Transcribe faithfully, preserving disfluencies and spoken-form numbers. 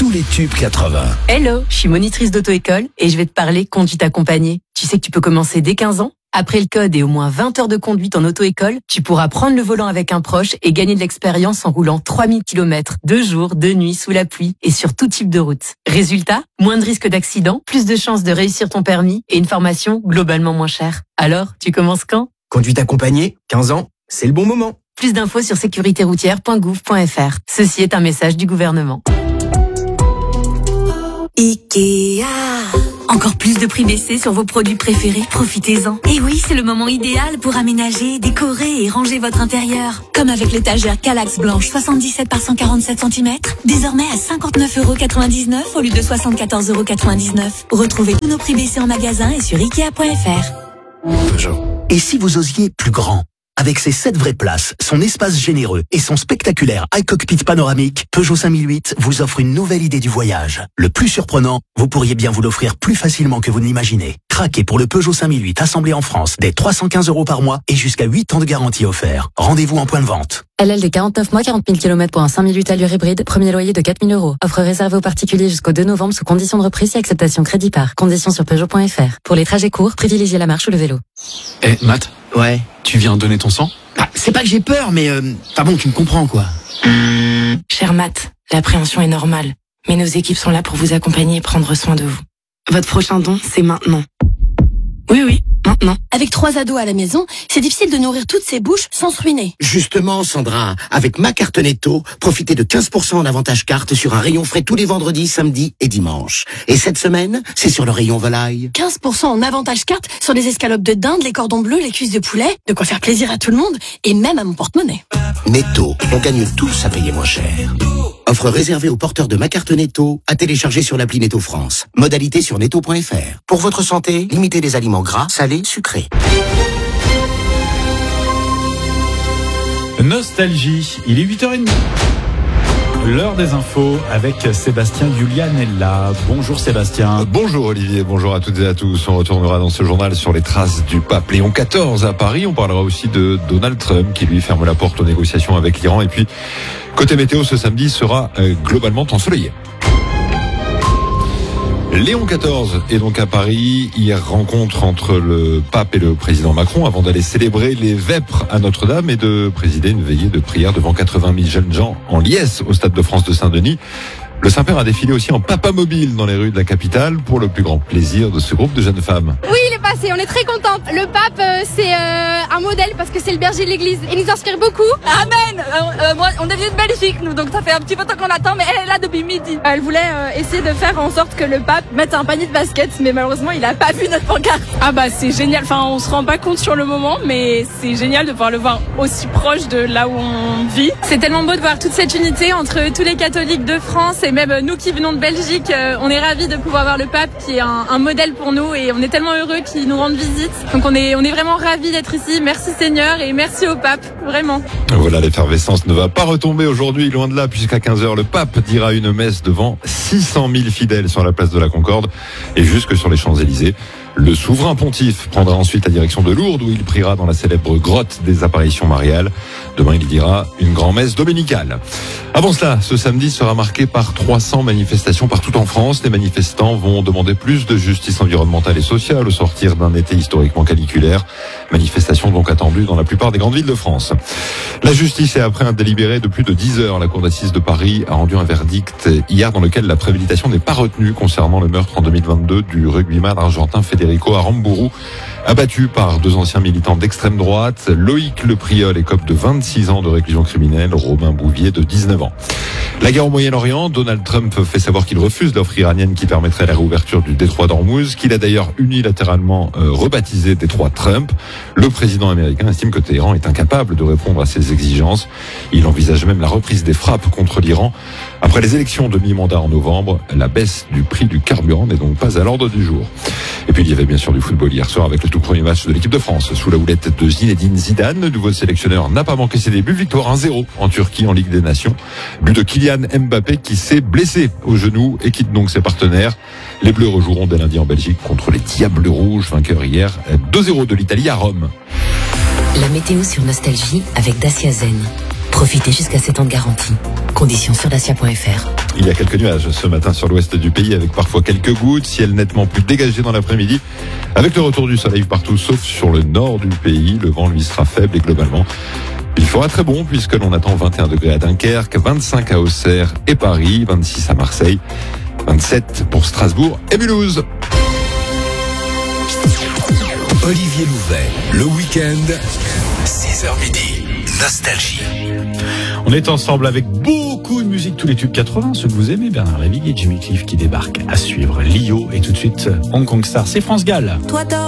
tous les tubes quatre-vingts. Hello, je suis monitrice d'auto-école et je vais te parler conduite accompagnée. Tu sais que tu peux commencer dès quinze ans. Après le code et au moins vingt heures de conduite en auto-école, tu pourras prendre le volant avec un proche et gagner de l'expérience en roulant trois mille kilomètres, de jour, de nuit, sous la pluie et sur tout type de route. Résultat, moins de risques d'accident, plus de chances de réussir ton permis et une formation globalement moins chère. Alors, tu commences quand ? Conduite accompagnée, quinze ans, c'est le bon moment. Plus d'infos sur sécurité routière point gouv point f r. Ceci est un message du gouvernement. Ikea. Encore plus de prix baissés sur vos produits préférés, profitez-en. Et oui, c'est le moment idéal pour aménager, décorer et ranger votre intérieur. Comme avec l'étagère Kallax blanche soixante-dix-sept par cent quarante-sept centimètres, désormais à cinquante-neuf euros quatre-vingt-dix-neuf au lieu de soixante-quatorze euros quatre-vingt-dix-neuf. Retrouvez tous nos prix baissés en magasin et sur ikea point f r. Peugeot. Et si vous osiez plus grand ? Avec ses sept vraies places, son espace généreux et son spectaculaire iCockpit panoramique, Peugeot cinq mille huit vous offre une nouvelle idée du voyage. Le plus surprenant, vous pourriez bien vous l'offrir plus facilement que vous ne l'imaginez. Craquez pour le Peugeot cinq mille huit assemblé en France dès trois cent quinze euros par mois et jusqu'à huit ans de garantie offert. Rendez-vous en point de vente. L L D quarante-neuf mois, quarante mille kilomètres pour un cinq mille huit allure hybride, premier loyer de quatre mille euros. Offre réservée aux particuliers jusqu'au deux novembre sous conditions de reprise et acceptation crédit par. Conditions sur Peugeot point f r. Pour les trajets courts, privilégiez la marche ou le vélo. Eh, Matt ? Ouais. Tu viens donner ton sang ? Bah, c'est pas que j'ai peur, mais euh, enfin bon, tu me comprends quoi. Cher Matt, l'appréhension est normale, mais nos équipes sont là pour vous accompagner et prendre soin de vous. Votre prochain don, c'est maintenant. Oui, oui, maintenant. Avec trois ados à la maison, c'est difficile de nourrir toutes ces bouches sans se ruiner. Justement, Sandra, avec ma carte Netto, profitez de quinze pour cent en avantage carte sur un rayon frais tous les vendredis, samedis et dimanches. Et cette semaine, c'est sur le rayon volaille. quinze pour cent en avantage carte sur les escalopes de dinde, les cordons bleus, les cuisses de poulet. De quoi faire plaisir à tout le monde et même à mon porte-monnaie. Netto, on gagne tous à payer moins cher. Offre réservée aux porteurs de ma carte Netto, à télécharger sur l'appli Netto France. Modalité sur netto point f r. Pour votre santé, limitez les aliments gras, salés, sucrés. Nostalgie, il est huit heures trente. L'heure des infos avec Sébastien Giulianella. Bonjour Sébastien. Bonjour Olivier, bonjour à toutes et à tous. On retournera dans ce journal sur les traces du pape Léon quatorze à Paris. On parlera aussi de Donald Trump qui lui ferme la porte aux négociations avec l'Iran. Et puis, côté météo, ce samedi sera euh, globalement ensoleillé. Léon quatorze est donc à Paris. Hier, rencontre entre le pape et le président Macron avant d'aller célébrer les vêpres à Notre-Dame et de présider une veillée de prière devant quatre-vingt mille jeunes gens en liesse au Stade de France de Saint-Denis. Le Saint-Père a défilé aussi en papamobile dans les rues de la capitale pour le plus grand plaisir de ce groupe de jeunes femmes. Oui, il est passé, on est très contente. Le pape, euh, c'est euh, un modèle parce que c'est le berger de l'église. Il nous inspire beaucoup. Amen. euh, euh, Moi, on vient de Belgique, nous, donc ça fait un petit peu de temps qu'on attend, mais elle est là depuis midi. Elle voulait euh, essayer de faire en sorte que le pape mette un panier de basket, mais malheureusement, il a pas vu notre pancarte. Ah bah c'est génial, enfin on se rend pas compte sur le moment, mais c'est génial de pouvoir le voir aussi proche de là où on vit. C'est tellement beau de voir toute cette unité entre tous les catholiques de France et même nous qui venons de Belgique. Euh, on est ravis de pouvoir voir le pape qui est un, un modèle pour nous et on est tellement heureux qu'il nous rende visite. Donc on est, on est vraiment ravis d'être ici. Merci Seigneur et merci au pape, vraiment. Voilà, l'effervescence ne va pas retomber aujourd'hui, loin de là, puisqu'à quinze heures, le pape dira une messe devant six cent mille fidèles sur la place de la Concorde et jusque sur les Champs-Élysées. Le souverain pontife prendra ensuite la direction de Lourdes où il priera dans la célèbre grotte des apparitions mariales. Demain, il dira une grand-messe dominicale. Avant cela, ce samedi sera marqué par trois cents manifestations partout en France. Les manifestants vont demander plus de justice environnementale et sociale au sortir d'un été historiquement caniculaire. Manifestations donc attendues dans la plupart des grandes villes de France. La justice est après un délibéré de plus de dix heures. La cour d'assises de Paris a rendu un verdict hier dans lequel la préméditation n'est pas retenue concernant le meurtre en deux mille vingt-deux du rugbyman argentin Federico Aramburu, abattu par deux anciens militants d'extrême droite. Loïc Le Priol écope de vingt-six ans de réclusion criminelle, Romain Bouvier de dix-neuf ans. La guerre au Moyen-Orient, Donald Trump fait savoir qu'il refuse l'offre iranienne qui permettrait la réouverture du détroit d'Ormuz, qu'il a d'ailleurs unilatéralement euh, rebaptisé détroit Trump. Le président américain estime que Téhéran est incapable de répondre à ses exigences. Il envisage même la reprise des frappes contre l'Iran. Après les élections de mi-mandat en novembre, la baisse du prix du carburant n'est donc pas à l'ordre du jour. Et puis il y avait bien sûr du football hier soir avec le tout premier match de l'équipe de France sous la houlette de Zinedine Zidane. Le nouveau sélectionneur n'a pas manqué ses débuts. Victoire un zéro en Turquie en Ligue des Nations. But de Kylian Mbappé qui s'est blessé au genou et quitte donc ses partenaires. Les Bleus rejoueront dès lundi en Belgique contre les Diables Rouges, vainqueurs hier deux zéro de l'Italie à Rome. La météo sur Nostalgie avec Dacia Zen. Profitez jusqu'à sept ans de garantie. Conditions sur dacia point f r. Il y a quelques nuages ce matin sur l'ouest du pays avec parfois quelques gouttes, ciel nettement plus dégagé dans l'après-midi avec le retour du soleil partout sauf sur le nord du pays. Le vent lui sera faible et globalement il fera très bon puisque l'on attend vingt et un degrés à Dunkerque, vingt-cinq à Auxerre et Paris, vingt-six à Marseille, vingt-sept pour Strasbourg et Mulhouse. Olivier Louvet, le week-end, six heures midi, Nostalgie. On est ensemble avec beaucoup de musique, tous les tubes quatre-vingts, ceux que vous aimez, Bernard Lavigne et Jimmy Cliff qui débarquent à suivre. Lio et tout de suite Hong Kong Star, c'est France Gall. Toi,